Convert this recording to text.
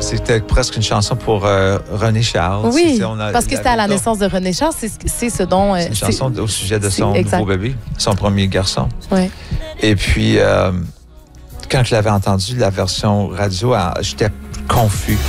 C'était presque une chanson pour René Charles. Oui, parce que c'était à la naissance de René Charles. C'est ce dont... c'est une chanson au sujet de son exact. nouveau bébé, son premier garçon. Oui. Et puis, quand je l'avais entendu, la version radio, j'étais confus.